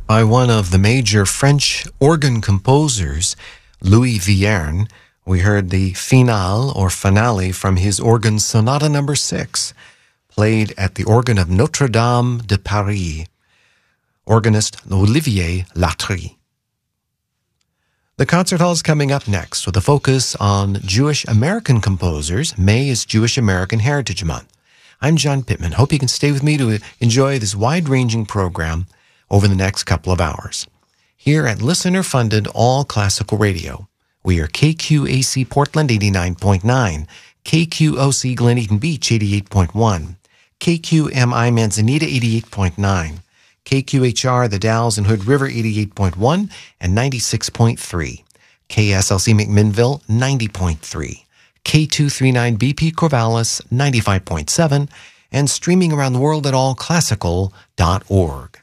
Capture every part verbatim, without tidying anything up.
by one of the major French organ composers, Louis Vierne. We heard the finale or finale from his organ Sonata number six, played at the organ of Notre Dame de Paris, organist Olivier Latry. The concert hall is coming up next with a focus on Jewish American composers. May is Jewish American Heritage Month. I'm John Pittman. Hope you can stay with me to enjoy this wide-ranging program over the next couple of hours. Here at listener-funded All Classical Radio, we are K Q A C Portland eighty-nine point nine, K Q O C Glen Eden Beach eighty-eight point one, K Q M I Manzanita eighty-eight point nine, K Q H R The Dalles and Hood River eighty-eight point one and ninety-six point three, K S L C McMinnville ninety point three, K two thirty-nine B P Corvallis ninety-five point seven, and streaming around the world at all classical dot org.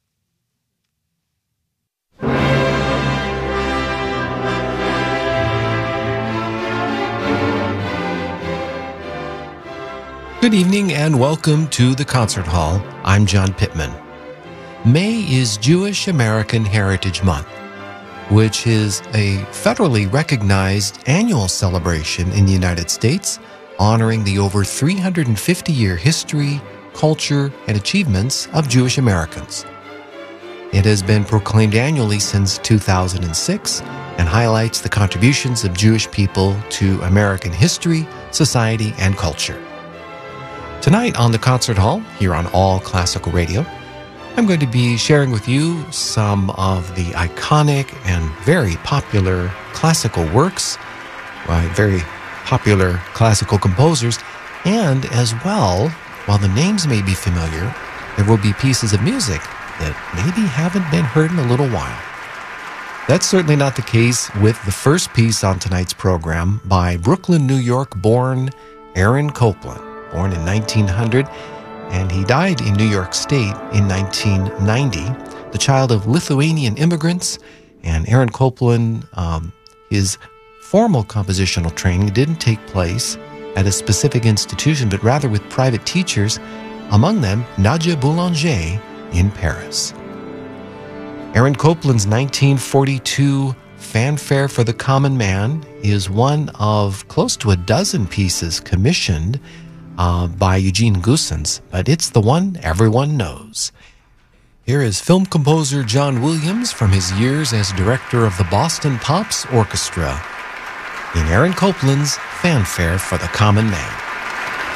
Good evening and welcome to the Concert Hall. I'm John Pittman. May is Jewish American Heritage Month, which is a federally recognized annual celebration in the United States honoring the over three hundred fifty year history, culture, and achievements of Jewish Americans. It has been proclaimed annually since two thousand six and highlights the contributions of Jewish people to American history, society, and culture. Tonight on the Concert Hall, here on All Classical Radio, I'm going to be sharing with you some of the iconic and very popular classical works by very popular classical composers, and as well, while the names may be familiar, there will be pieces of music that maybe haven't been heard in a little while. That's certainly not the case with the first piece on tonight's program by Brooklyn, New York born Aaron Copland. Born in nineteen hundred, and he died in New York State in nineteen ninety, the child of Lithuanian immigrants. And Aaron Copland, um, his formal compositional training didn't take place at a specific institution, but rather with private teachers, among them Nadia Boulanger in Paris. Aaron Copland's nineteen forty-two Fanfare for the Common Man is one of close to a dozen pieces commissioned Uh, by Eugene Goossens, but it's the one everyone knows. Here is film composer John Williams from his years as director of the Boston Pops Orchestra in Aaron Copland's Fanfare for the Common Man.